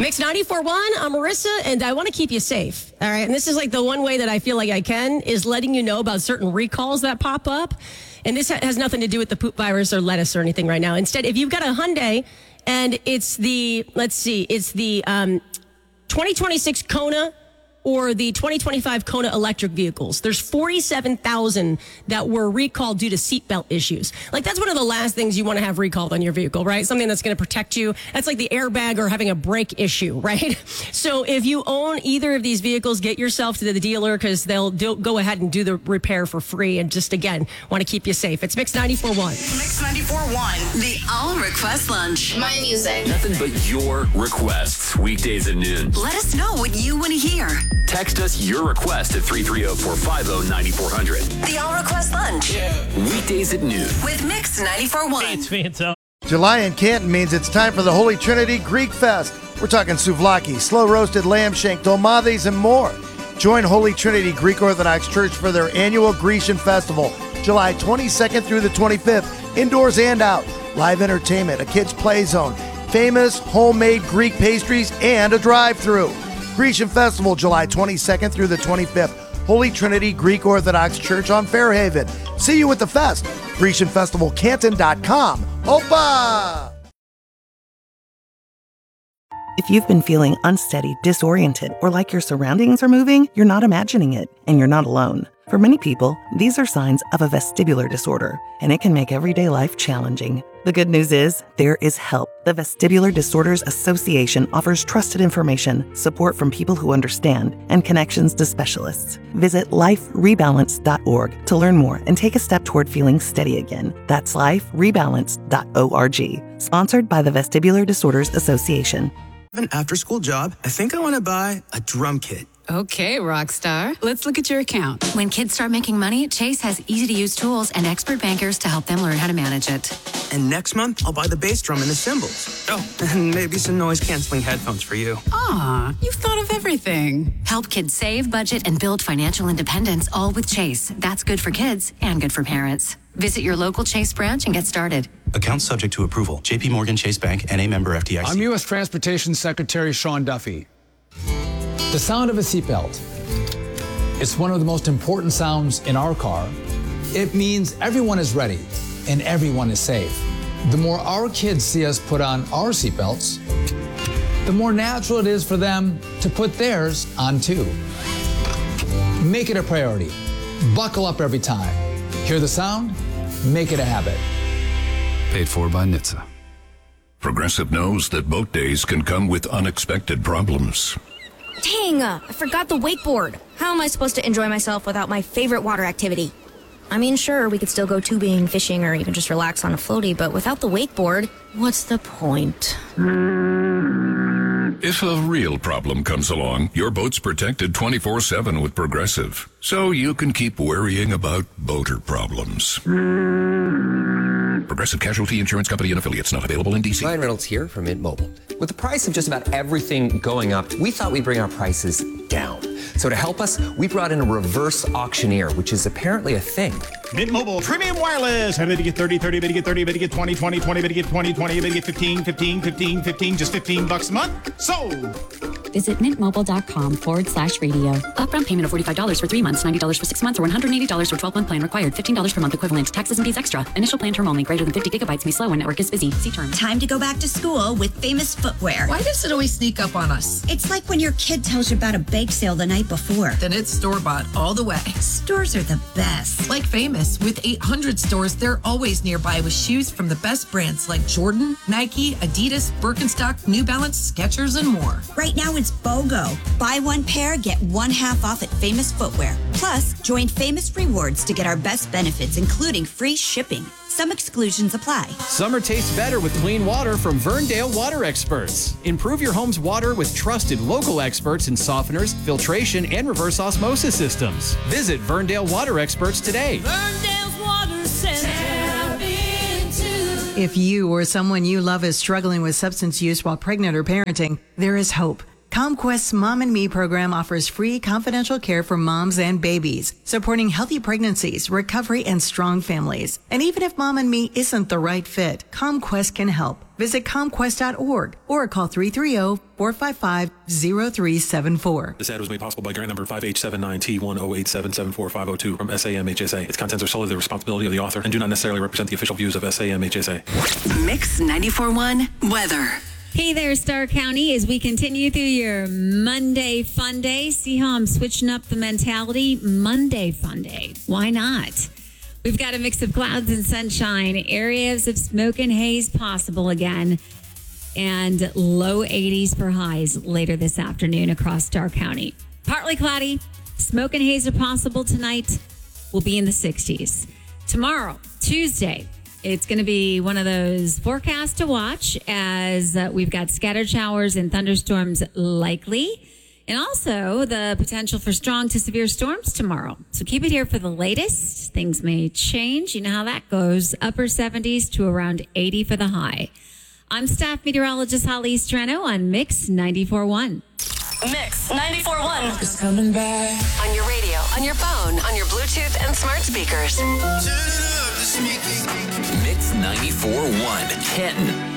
Mix 94.1, I'm Marissa, and I want to keep you safe. All right. And this is like the one way that I feel like I can is letting you know about certain recalls that pop up. And this has nothing to do with the poop virus or lettuce or anything right now. Instead, if you've got a Hyundai and it's the 2026 Kona or the 2025 Kona electric vehicles. There's 47,000 that were recalled due to seatbelt issues. Like, that's one of the last things you want to have recalled on your vehicle, right? Something that's going to protect you. That's like the airbag or having a brake issue, right? So if you own either of these vehicles, get yourself to the dealer because they'll go ahead and do the repair for free. And just, again, want to keep you safe. It's Mix 94.1. Mix 94.1, the All Request Lunch. My music. Nothing but your requests, weekdays at noon. Let us know what you want to hear. Text us your request at 330-450-9400. The All Request Lunch. Weekdays at noon. With Mix 94.1. It's Phantom. July in Canton means it's time for the Holy Trinity Greek Fest. We're talking souvlaki, slow-roasted lamb shank, dolmades, and more. Join Holy Trinity Greek Orthodox Church for their annual Grecian Festival, July 22nd through the 25th, indoors and out. Live entertainment, a kids' play zone, famous homemade Greek pastries, and a drive-thru. Grecian Festival, July 22nd through the 25th. Holy Trinity Greek Orthodox Church on Fairhaven. See you at the fest. GrecianFestivalCanton.com. Opa! If you've been feeling unsteady, disoriented, or like your surroundings are moving, you're not imagining it, and you're not alone. For many people, these are signs of a vestibular disorder, and it can make everyday life challenging. The good news is, there is help. The Vestibular Disorders Association offers trusted information, support from people who understand, and connections to specialists. Visit liferebalance.org to learn more and take a step toward feeling steady again. That's liferebalance.org. Sponsored by the Vestibular Disorders Association. An after-school job, I think I want to buy a drum kit. Okay, Rockstar. Let's look at your account. When kids start making money, Chase has easy-to-use tools and expert bankers to help them learn how to manage it. And next month, I'll buy the bass drum and the cymbals. Oh, and maybe some noise-canceling headphones for you. Aw, you've thought of everything. Help kids save, budget, and build financial independence, all with Chase. That's good for kids and good for parents. Visit your local Chase branch and get started. Account subject to approval. JP Morgan Chase Bank, N.A. member FDIC. I'm U.S. Transportation Secretary Sean Duffy. The sound of a seatbelt. It's one of the most important sounds in our car. It means everyone is ready and everyone is safe. The more our kids see us put on our seatbelts, the more natural it is for them to put theirs on too. Make it a priority. Buckle up every time. Hear the sound? Make it a habit. Paid for by NHTSA. Progressive knows that boat days can come with unexpected problems. Dang, I forgot the wakeboard. How am I supposed to enjoy myself without my favorite water activity? I mean, sure, we could still go tubing, fishing, or even just relax on a floaty, but without the wakeboard, what's the point? If a real problem comes along, your boat's protected 24/7 with Progressive, so you can keep worrying about boater problems. Progressive Casualty Insurance Company and Affiliates, not available in D.C. Ryan Reynolds here from Mint Mobile. With the price of just about everything going up, we thought we'd bring our prices down. So to help us, we brought in a reverse auctioneer, which is apparently a thing. Mint Mobile Premium Wireless. I bet you get 30, 30, bet you get 30, bet you get 20, 20, 20, bet you get 20, 20, bet you get 15, 15, 15, 15, just $15 a month. Sold! Visit mintmobile.com/radio. Upfront payment of $45 for 3 months, $90 for 6 months, or $180 for 12-month plan required. $15 per month equivalent. Taxes and fees extra. Initial plan term only. Greater than 50 gigabytes may slow when network is busy. See terms. Time to go back to school with Famous Footwear. Why does it always sneak up on us? It's like when your kid tells you about a bake sale the night before. Then it's store-bought all the way. Stores are the best. Like Famous, with 800 stores, they're always nearby with shoes from the best brands like Jordan, Nike, Adidas, Birkenstock, New Balance, Skechers, and more. Right now it's BOGO. Buy one pair, get one half off at Famous Footwear. Plus, join Famous Rewards to get our best benefits, including free shipping. Some exclusions apply. Summer tastes better with clean water from Verndale Water Experts. Improve your home's water with trusted local experts in softeners, filtration, and reverse osmosis systems. Visit Verndale Water Experts today. Verndale's Water Center. If you or someone you love is struggling with substance use while pregnant or parenting, there is hope. ComQuest's Mom and Me program offers free confidential care for moms and babies, supporting healthy pregnancies, recovery, and strong families. And even if Mom and Me isn't the right fit, ComQuest can help. Visit ComQuest.org or call 330-455-0374. This ad was made possible by grant number 5879T108774502 from SAMHSA. Its contents are solely the responsibility of the author and do not necessarily represent the official views of SAMHSA. Mix 94.1 weather. Hey there, Starr County, as we continue through your Monday Fun Day. See how I'm switching up the mentality? Monday Fun Day. Why not? We've got a mix of clouds and sunshine, areas of smoke and haze possible again, and low 80s for highs later this afternoon across Starr County. Partly cloudy, smoke and haze are possible tonight. We'll be in the 60s. Tomorrow, Tuesday, it's going to be one of those forecasts to watch as we've got scattered showers and thunderstorms likely. And also the potential for strong to severe storms tomorrow. So keep it here for the latest. Things may change. You know how that goes. Upper 70s to around 80 for the high. I'm staff meteorologist Holly Strano on Mix 94.1. Mix 94.1 is coming back. On your radio, on your phone, on your Bluetooth and smart speakers. Mix 94.1. Kenton.